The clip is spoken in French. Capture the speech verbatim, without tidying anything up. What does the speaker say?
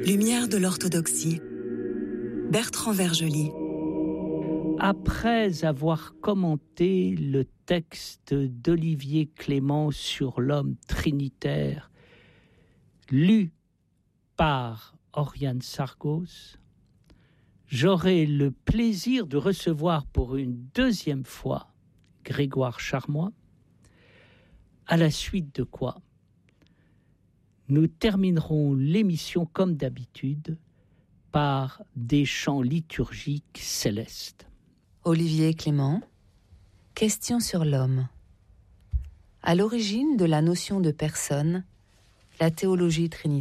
Lumière de l'orthodoxie. Bertrand Vergely. Après avoir commenté le texte d'Olivier Clément sur l'homme trinitaire, lu par Oriane Sargos, j'aurai le plaisir de recevoir pour une deuxième fois Grégoire Charmois, à la suite de quoi nous terminerons l'émission comme d'habitude par des chants liturgiques célestes. Olivier Clément, question sur l'homme. À l'origine de la notion de personne, la théologie trinitaire